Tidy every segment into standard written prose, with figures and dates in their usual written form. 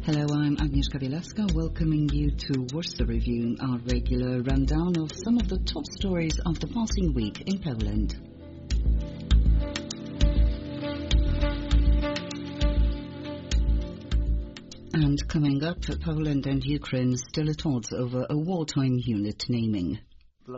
Hello, I'm Agnieszka Bielaska, welcoming you to Warsaw Review, our regular rundown of some of the top stories of the passing week in Poland. And coming up, Poland and Ukraine still at odds over a wartime unit naming. Why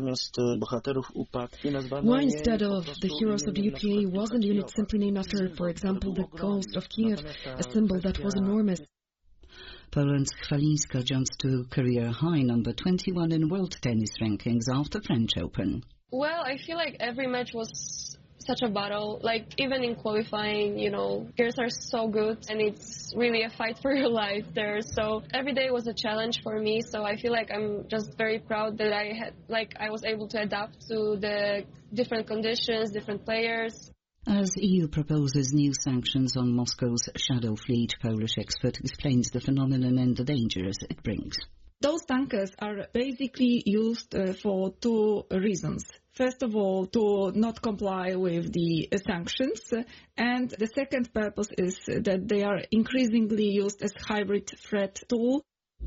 instead of the heroes of the UPA wasn't the unit simply named after, for example, the Ghost of Kiev, a symbol that was enormous? Poland's Chwalińska jumps to career high number 21 in world tennis rankings after French Open. Well, I feel like every match was such a battle. Like, even in qualifying, girls are so good and it's really a fight for your life there. So every day was a challenge for me. So I feel like I'm just very proud that I was able to adapt to the different conditions, different players. As EU proposes new sanctions on Moscow's shadow fleet, Polish expert explains the phenomenon and the dangers it brings. Those tankers are basically used for two reasons. First of all, to not comply with the sanctions, and the second purpose is that they are increasingly used as hybrid threat tool.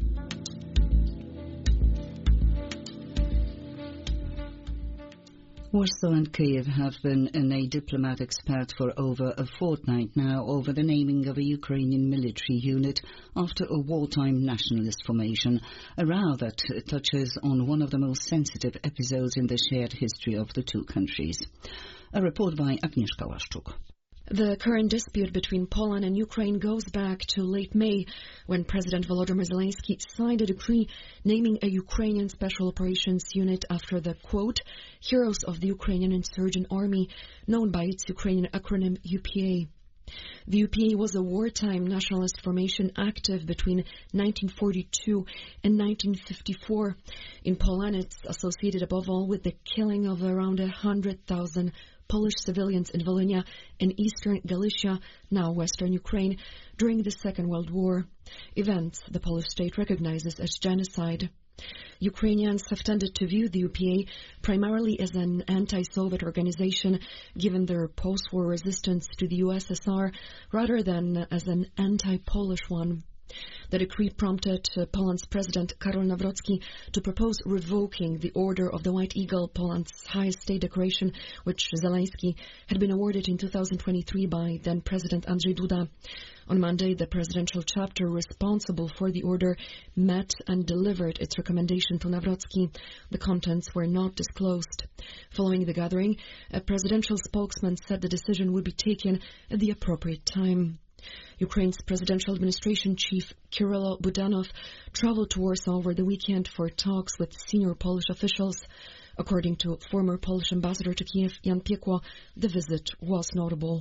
Warsaw and Kyiv have been in a diplomatic spat for over a fortnight now over the naming of a Ukrainian military unit after a wartime nationalist formation, a row that touches on one of the most sensitive episodes in the shared history of the two countries. A report by Agnieszka Łaszczuk. The current dispute between Poland and Ukraine goes back to late May, when President Volodymyr Zelensky signed a decree naming a Ukrainian Special Operations Unit after the, quote, heroes of the Ukrainian Insurgent Army, known by its Ukrainian acronym UPA. The UPA was a wartime nationalist formation active between 1942 and 1954. In Poland, it's associated above all with the killing of around 100,000 Polish civilians in Volhynia and eastern Galicia, now western Ukraine, during the Second World War. Events the Polish state recognizes as genocide. Ukrainians have tended to view the UPA primarily as an anti-Soviet organization, given their post-war resistance to the USSR, rather than as an anti-Polish one. The decree prompted Poland's President Karol Nawrocki to propose revoking the Order of the White Eagle, Poland's highest state decoration, which Zelensky had been awarded in 2023 by then-President Andrzej Duda. On Monday, the presidential chapter responsible for the order met and delivered its recommendation to Nawrocki. The contents were not disclosed. Following the gathering, a presidential spokesman said the decision would be taken at the appropriate time. Ukraine's presidential administration chief Kyrylo Budanov traveled to Warsaw over the weekend for talks with senior Polish officials. According to former Polish ambassador to Kiev, Jan Piekło, the visit was notable.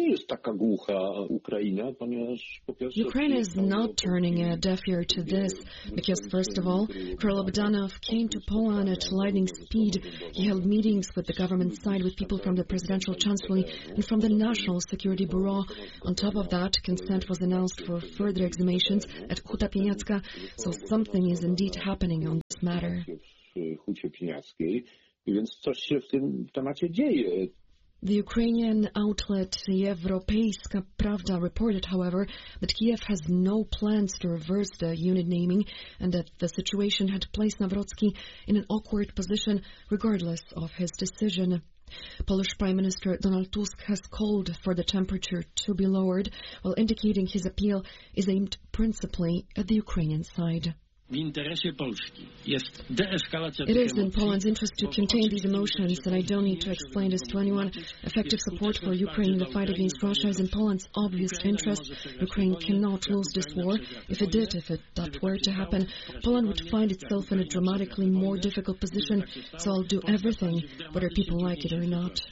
Ukraine is not turning a deaf ear to this because, first of all, Kyrylo Budanov came to Poland at lightning speed. He held meetings with the government side, with people from the presidential chancellery and from the National Security Bureau. On top of that, consent was announced for further exhumations at Huta Pieniacka, so something is indeed happening on this matter. The Ukrainian outlet Europejska Pravda reported, however, that Kiev has no plans to reverse the unit naming and that the situation had placed Nawrocki in an awkward position regardless of his decision. Polish Prime Minister Donald Tusk has called for the temperature to be lowered, while indicating his appeal is aimed principally at the Ukrainian side. It is in Poland's interest to contain these emotions, and I don't need to explain this to anyone. Effective support for Ukraine in the fight against Russia is in Poland's obvious interest. Ukraine cannot lose this war. If that were to happen, Poland would find itself in a dramatically more difficult position, so I'll do everything, whether people like it or not.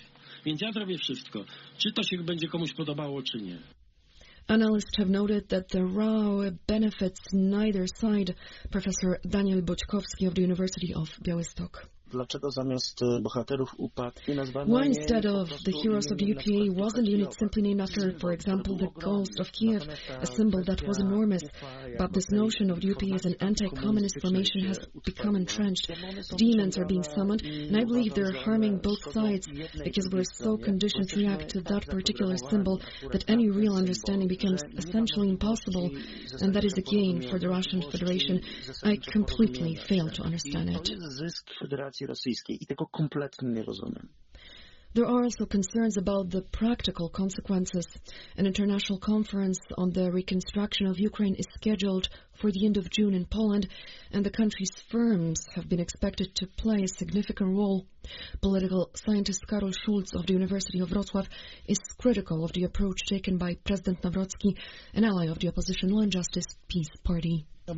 Analysts have noted that the row benefits neither side. Professor Daniel Boczkowski of the University of Białystok. Dlaczego zamiast bohaterów UPAD nie nazwano Why instead of the heroes of the UPA wasn't unit simply named after, for example, the Ghost of Kiev, a symbol that was enormous? But this notion of the UPA as an anti-communist formation has become entrenched. Demons are being summoned, and I believe they're harming both sides because we're so conditioned to react to that particular symbol that any real understanding becomes essentially impossible, and that is a gain for the Russian Federation. I completely fail to understand it. Zysk Federacji Rosyjskiej I tego kompletnie nie rozumiem. There are also concerns about the practical consequences. An international conference on the reconstruction of Ukraine is scheduled for the end of June in Poland, and the country's firms have been expected to play a significant role. Political scientist Karol Schulz of the University of Wrocław is critical of the approach taken by President Nawrocki, an ally of the opposition Law and Justice Peace Party. I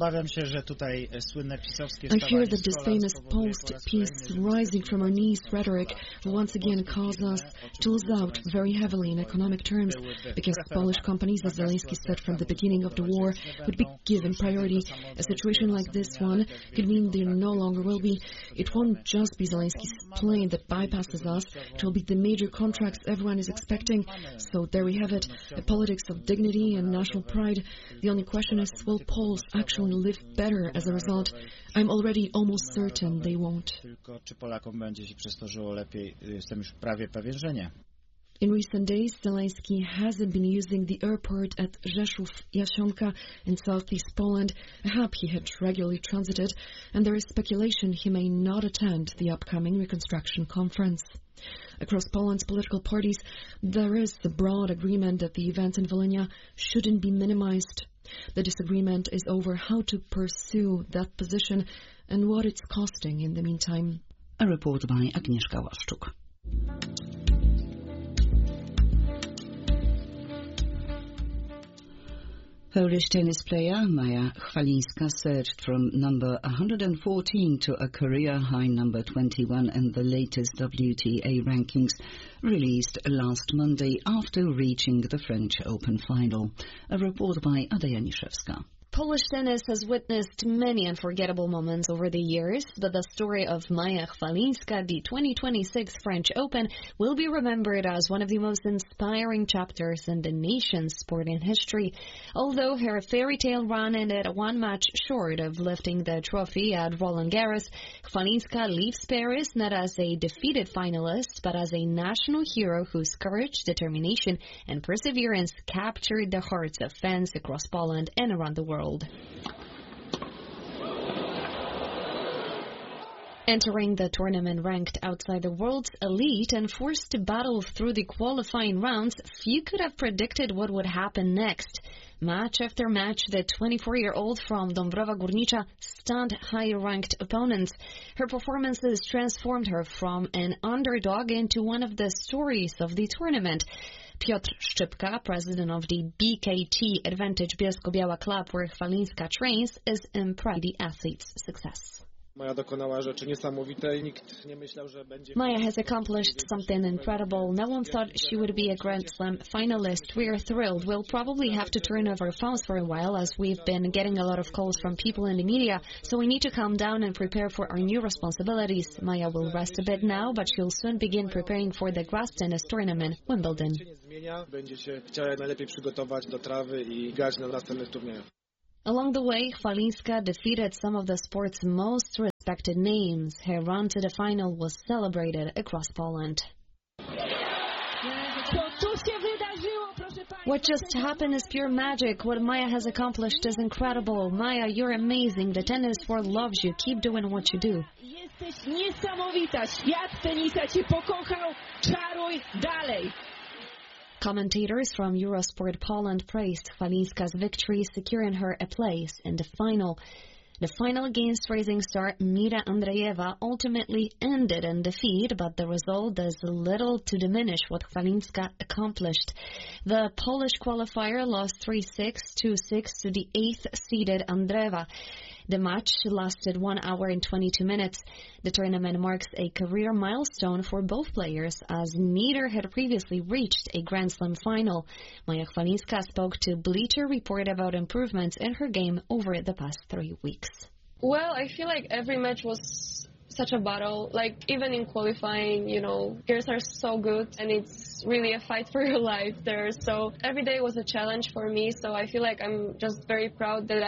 fear that this famous post-peace rising from our knees rhetoric will once again cause us to lose out very heavily in economic terms, because Polish companies, as Zelensky said from the beginning of the war, would be given priority. A situation like this one could mean there no longer will be. It won't just be Zelensky's plane that bypasses us, it will be the major contracts everyone is expecting. So there we have it, a politics of dignity and national pride. The only question is, will Poles actually live better as a result? I'm already almost certain they won't. In recent days, Zelensky hasn't been using the airport at Rzeszów-Jasionka in southeast Poland, a hub he had regularly transited, and there is speculation he may not attend the upcoming reconstruction conference. Across Poland's political parties, there is a broad agreement that the events in Volhynia shouldn't be minimized. The disagreement is over how to pursue that position and what it's costing in the meantime. A report by Agnieszka Łaszczuk. Polish tennis player Maja Chwalińska surged from number 114 to a career-high number 21 in the latest WTA rankings, released last Monday after reaching the French Open final. A report by Ada Janiszewska. Polish tennis has witnessed many unforgettable moments over the years, but the story of Maja Chwalińska, the 2026 French Open, will be remembered as one of the most inspiring chapters in the nation's sporting history. Although her fairy tale run ended one match short of lifting the trophy at Roland Garros, Chwalińska leaves Paris not as a defeated finalist, but as a national hero whose courage, determination, and perseverance captured the hearts of fans across Poland and around the world. Entering the tournament ranked outside the world's elite and forced to battle through the qualifying rounds, few could have predicted what would happen next. Match after match, the 24-year-old from Dąbrowa Górnicza stunned higher-ranked opponents. Her performances transformed her from an underdog into one of the stories of the tournament. Piotr Szczypka, president of the BKT Advantage Bielsko-Biała club where Chwalińska trains, is impressed by the athlete's success. Maja has accomplished something incredible. No one thought she would be a Grand Slam finalist. We are thrilled. We'll probably have to turn off our phones for a while as we've been getting a lot of calls from people in the media, so we need to calm down and prepare for our new responsibilities. Maja will rest a bit now, but she'll soon begin preparing for the grass tennis tournament, Wimbledon. Along the way, Chwalińska defeated some of the sport's most respected names. Her run to the final was celebrated across Poland. What just happened is pure magic. What Maja has accomplished is incredible. Maja, you're amazing. The tennis world loves you. Keep doing what you do. Jesteś niesamowita. Świat tenisa cię pokochał. Czaruj dalej. Commentators from Eurosport Poland praised Chwalińska's victory, securing her a place in the final. The final against rising star Mira Andreeva ultimately ended in defeat, but the result does little to diminish what Chwalińska accomplished. The Polish qualifier lost 3-6, 2-6 to the 8th-seeded Andreeva. The match lasted 1 hour and 22 minutes. The tournament marks a career milestone for both players, as neither had previously reached a Grand Slam final. Maja Chwalińska spoke to Bleacher Report about improvements in her game over the past 3 weeks. Well, I feel like every match was such a battle. Like, even in qualifying, you know, girls are so good, and it's really a fight for your life there. So every day was a challenge for me. So I feel like I'm just very proud that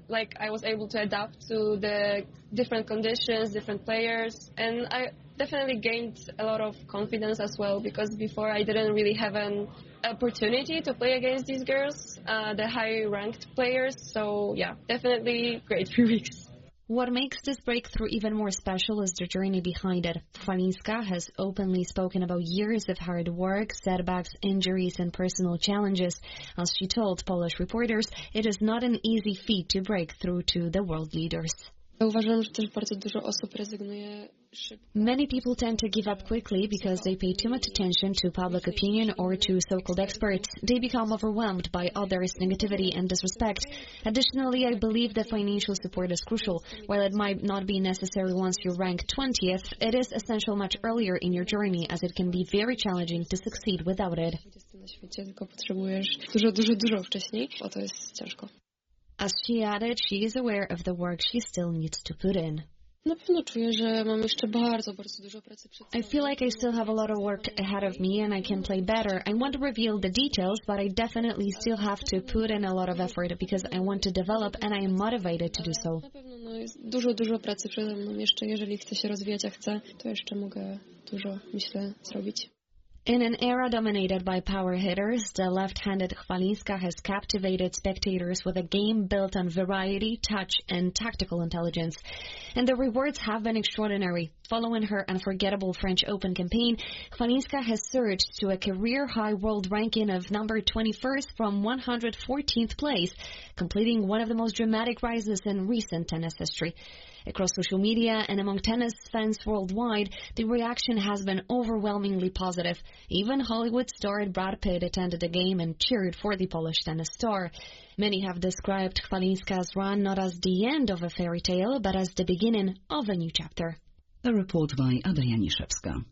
I was able to adapt to the different conditions, different players, and I definitely gained a lot of confidence as well, because before I didn't really have an opportunity to play against these girls, the high-ranked players. So yeah, definitely great 3 weeks. What makes this breakthrough even more special is the journey behind it. Chwalińska has openly spoken about years of hard work, setbacks, injuries, and personal challenges. As she told Polish reporters, it is not an easy feat to break through to the world leaders. Uważam, że też bardzo dużo osób rezygnuje szybko. Many people tend to give up quickly because they pay too much attention to public opinion or to so-called experts. They become overwhelmed by others' negativity and disrespect. Additionally, I believe that financial support is crucial. While it might not be necessary once you rank 20th, it is essential much earlier in your journey, as it can be very challenging to succeed without it. Na świecie, tylko potrzebujesz dużo wcześniej, bo to jest ciężko. As she added, she is aware of the work she still needs to put in. Na pewno czuję, że mam jeszcze bardzo dużo pracy przed sobą. I feel like I still have a lot of work ahead of me and I can play better. I won't reveal the details, but I definitely still have to put in a lot of effort because I want to develop and I am motivated to do so. Na pewno jest dużo pracy przede mną jeszcze. Jeżeli chcę się rozwijać, a chcę, to jeszcze mogę dużo, myślę, zrobić. In an era dominated by power hitters, the left-handed Chwalińska has captivated spectators with a game built on variety, touch, and tactical intelligence. And the rewards have been extraordinary. Following her unforgettable French Open campaign, Chwalińska has surged to a career-high world ranking of number 21st from 114th place, completing one of the most dramatic rises in recent tennis history. Across social media and among tennis fans worldwide, the reaction has been overwhelmingly positive. Even Hollywood star Brad Pitt attended the game and cheered for the Polish tennis star. Many have described Chwalińska's run not as the end of a fairy tale, but as the beginning of a new chapter. A report by Ada Janiszewska.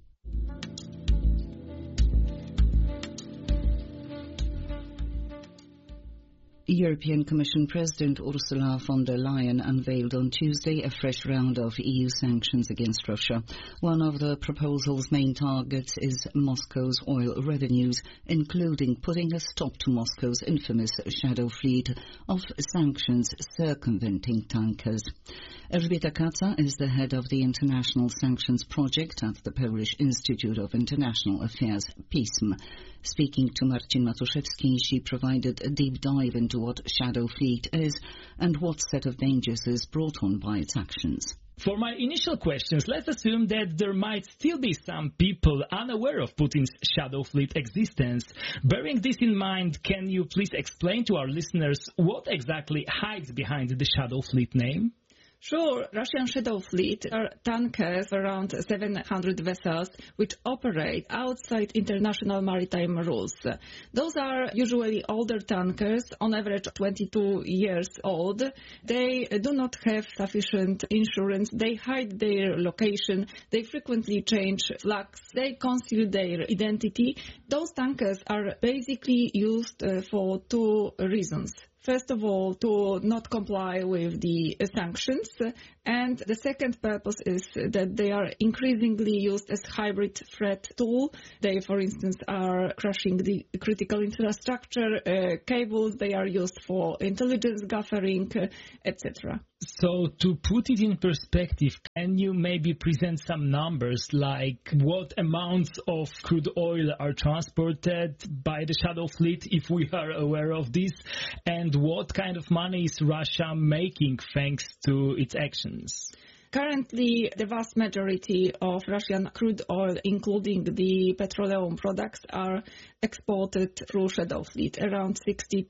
European Commission President Ursula von der Leyen unveiled on Tuesday a fresh round of EU sanctions against Russia. One of the proposal's main targets is Moscow's oil revenues, including putting a stop to Moscow's infamous shadow fleet of sanctions circumventing tankers. Elżbieta Kaca is the head of the International Sanctions Project at the Polish Institute of International Affairs, PISM. Speaking to Marcin Matuszewski, she provided a deep dive into what Shadow Fleet is and what set of dangers is brought on by its actions. For my initial questions, let's assume that there might still be some people unaware of Putin's Shadow Fleet existence. Bearing this in mind, can you please explain to our listeners what exactly hides behind the Shadow Fleet name? Sure, Russian Shadow Fleet are tankers, around 700 vessels, which operate outside international maritime rules. Those are usually older tankers, on average 22 years old. They do not have sufficient insurance. They hide their location. They frequently change flags. They conceal their identity. Those tankers are basically used for two reasons. First of all, to not comply with the sanctions, and the second purpose is that they are increasingly used as hybrid threat tool. They, for instance, are crushing the critical infrastructure cables. They are used for intelligence gathering, etc. So, to put it in perspective, can you maybe present some numbers, like what amounts of crude oil are transported by the Shadow Fleet, if we are aware of this, and what kind of money is Russia making thanks to its actions? Currently, the vast majority of Russian crude oil, including the petroleum products, are exported through Shadow Fleet, around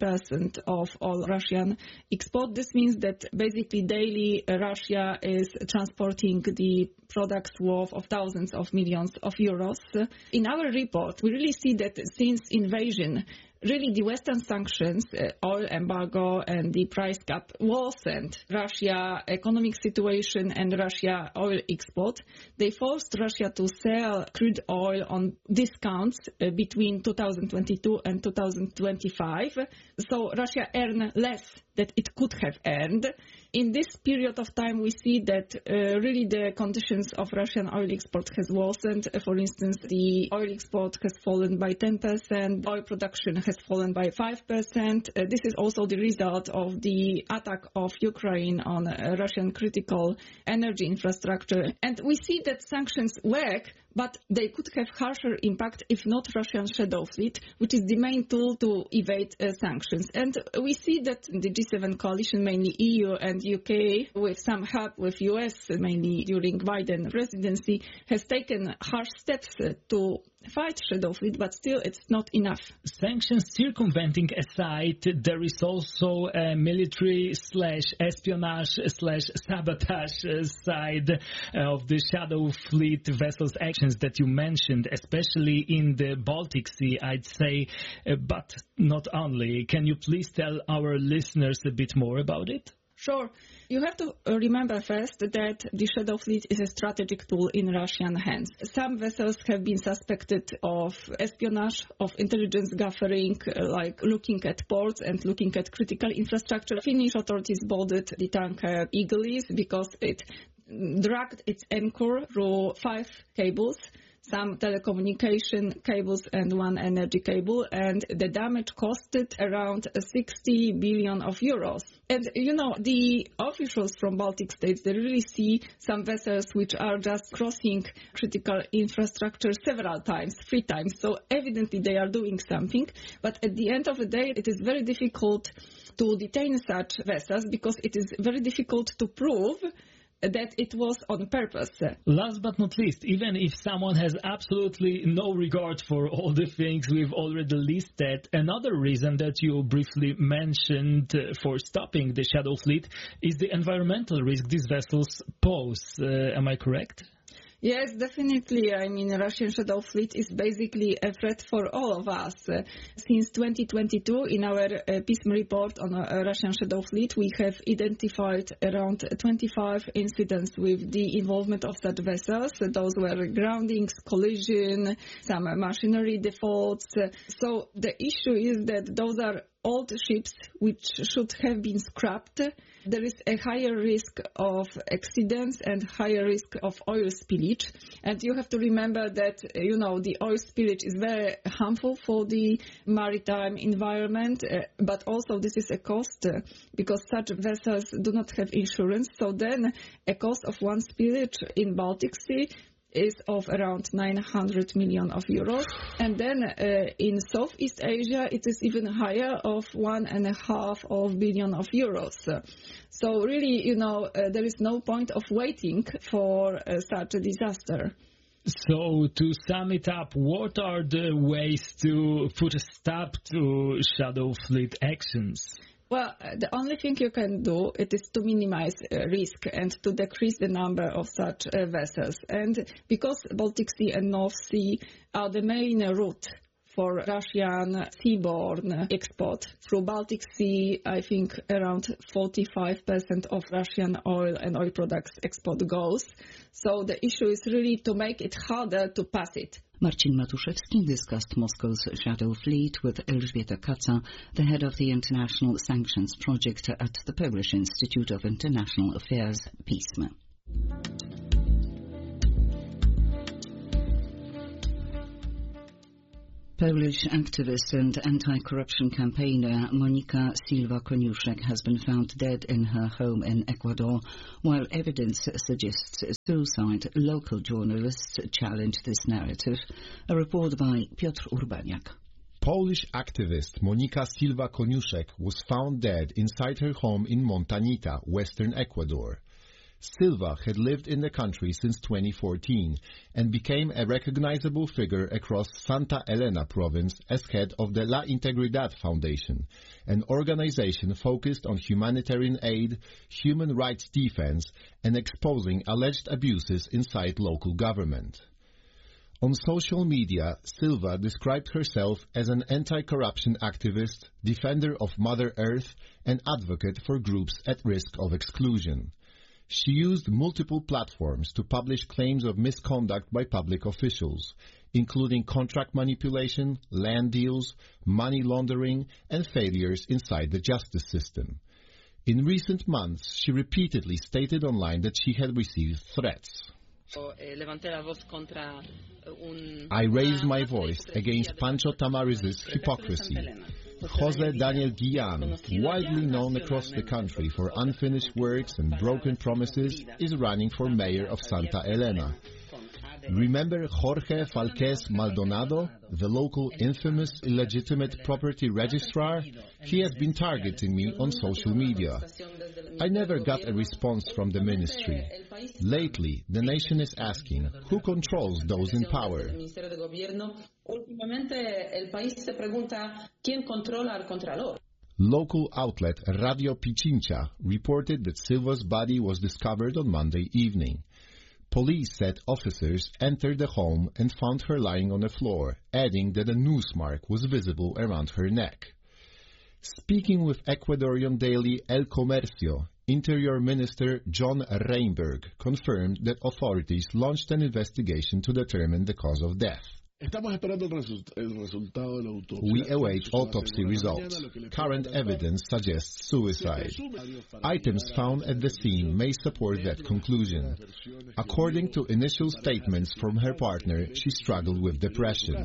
60% of all Russian export. This means that basically daily Russia is transporting the products worth of thousands of millions of euros. In our report, we really see that since invasion, really, the Western sanctions, oil embargo and the price cap worsened Russia's economic situation and Russia oil export. They forced Russia to sell crude oil on discounts between 2022 and 2025. So Russia earned less that it could have earned. In this period of time, we see that really the conditions of Russian oil export has worsened. For instance, the oil export has fallen by 10%, oil production has fallen by 5%. This is also the result of the attack of Ukraine on Russian critical energy infrastructure. And we see that sanctions work, but they could have harsher impact if not Russian shadow fleet, which is the main tool to evade sanctions. And we see that the G7 coalition, mainly EU and UK, with some help with US, mainly during Biden presidency, has taken harsh steps to fight shadow fleet, but still it's not enough. Sanctions circumventing aside, there is also a military / espionage / sabotage side of the shadow fleet vessels actions that you mentioned, especially in the Baltic Sea, I'd say, but not only. Can you please tell our listeners a bit more about it? Sure. You have to remember first that the shadow fleet is a strategic tool in Russian hands. Some vessels have been suspected of espionage, of intelligence gathering, like looking at ports and looking at critical infrastructure. Finnish authorities boarded the tanker Eagles because it dragged its anchor through 5 cables, some telecommunication cables and 1 energy cable, and the damage costed around 60 billion of euros. And, you know, the officials from Baltic states, they really see some vessels which are just crossing critical infrastructure several times, 3 times. So evidently they are doing something. But at the end of the day, it is very difficult to detain such vessels because it is very difficult to prove that it was on purpose. Last but not least, even if someone has absolutely no regard for all the things we've already listed, another reason that you briefly mentioned for stopping the shadow fleet is the environmental risk these vessels pose. Am I correct? Yes, definitely. I mean, Russian shadow fleet is basically a threat for all of us. Since 2022, in our PISM report on Russian shadow fleet, we have identified around 25 incidents with the involvement of such vessels. Those were groundings, collision, some machinery defaults. So the issue is that those are old ships which should have been scrapped. There is a higher risk of accidents and higher risk of oil spillage. And you have to remember that, you know, the oil spillage is very harmful for the maritime environment, but also this is a cost because such vessels do not have insurance. So then a cost of 1 spillage in Baltic Sea is of around 900 million of euros. And then in Southeast Asia, it is even higher of 1.5 billion of euros. So really, you know, there is no point of waiting for such a disaster. So to sum it up, what are the ways to put a stop to shadow fleet actions? Well, the only thing you can do it is to minimize risk and to decrease the number of such vessels. And because Baltic Sea and North Sea are the main route for Russian seaborne export through Baltic Sea, I think around 45% of Russian oil and oil products export goes. So the issue is really to make it harder to pass it. Marcin Matuszewski discussed Moscow's shadow fleet with Elżbieta Kaca, the head of the International Sanctions Project at the Polish Institute of International Affairs, PISM. Polish activist and anti-corruption campaigner Monika Silva-Koniuszek has been found dead in her home in Ecuador, while evidence suggests suicide. Local journalists challenge this narrative. A report by Piotr Urbaniak. Polish activist Monika Silva-Koniuszek was found dead inside her home in Montañita, western Ecuador. Silva had lived in the country since 2014 and became a recognizable figure across Santa Elena province as head of the La Integridad Foundation, an organization focused on humanitarian aid, human rights defense, and exposing alleged abuses inside local government. On social media, Silva described herself as an anti-corruption activist, defender of Mother Earth, and advocate for groups at risk of exclusion. She used multiple platforms to publish claims of misconduct by public officials, including contract manipulation, land deals, money laundering, and failures inside the justice system. In recent months, she repeatedly stated online that she had received threats. I raised my voice against Pancho Tamariz's hypocrisy. Jose Daniel Guillan, widely known across the country for unfinished works and broken promises, is running for mayor of Santa Elena. Remember Jorge Falquez Maldonado, the local infamous illegitimate property registrar? He has been targeting me on social media. I never got a response from the ministry. Lately, the nation is asking, who controls those in power? Local outlet Radio Pichincha reported that Silva's body was discovered on Monday evening. Police said officers entered the home and found her lying on the floor, adding that a noose mark was visible around her neck. Speaking with Ecuadorian daily El Comercio, Interior Minister John Reinberg confirmed that authorities launched an investigation to determine the cause of death. We await autopsy results. Current evidence suggests suicide. Items found at the scene may support that conclusion. According to initial statements from her partner, she struggled with depression.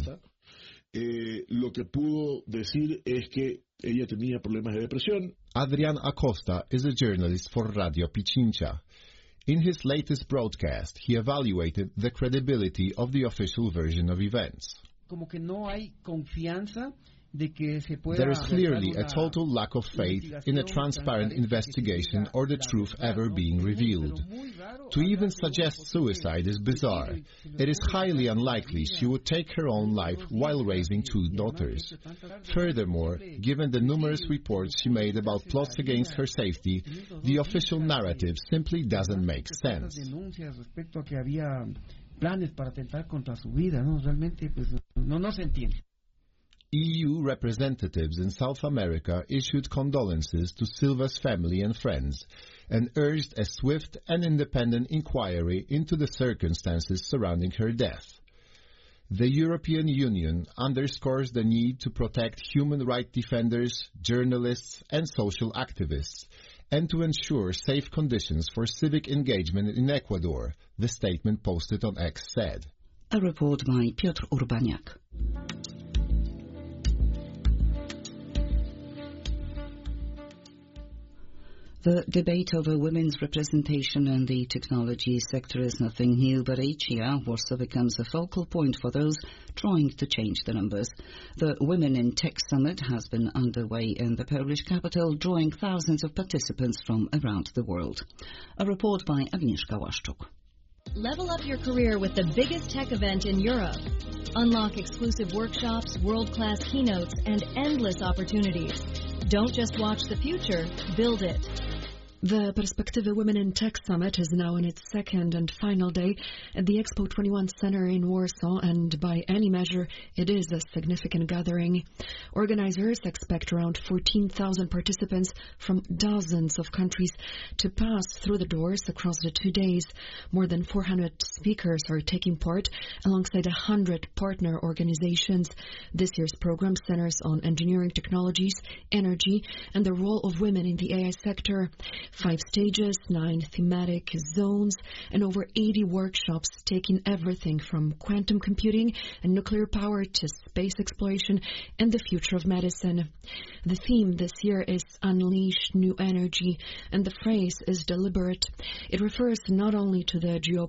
Adrian Acosta is a journalist for Radio Pichincha. In his latest broadcast, he evaluated the credibility of the official version of events. There is clearly a total lack of faith in a transparent investigation or the truth ever being revealed. To even suggest suicide is bizarre. It is highly unlikely she would take her own life while raising two daughters. Furthermore, given the numerous reports she made about plots against her safety, the official narrative simply doesn't make sense. EU representatives in South America issued condolences to Silva's family and friends and urged a swift and independent inquiry into the circumstances surrounding her death. The European Union underscores the need to protect human rights defenders, journalists and social activists, and to ensure safe conditions for civic engagement in Ecuador, the statement posted on X said. A report by Piotr Urbaniak. The debate over women's representation in the technology sector is nothing new, but each year Warsaw becomes a focal point for those trying to change the numbers. The Women in Tech Summit has been underway in the Polish capital, drawing thousands of participants from around the world. A report by Agnieszka Łaszczuk. Level up your career with the biggest tech event in Europe. Unlock exclusive workshops, world-class keynotes, and endless opportunities. Don't just watch the future, build it. The Perspektywy Women in Tech Summit is now in its second and final day at the Expo 21 Center in Warsaw, and by any measure, it is a significant gathering. Organizers expect around 14,000 participants from dozens of countries to pass through the doors across the 2 days. More than 400 speakers are taking part alongside 100 partner organizations. This year's program centers on engineering technologies, energy, and the role of women in the AI sector. 5 stages, 9 thematic zones, and over 80 workshops taking everything from quantum computing and nuclear power to space exploration and the future of medicine. The theme this year is Unleash New Energy, and the phrase is deliberate. It refers not only to the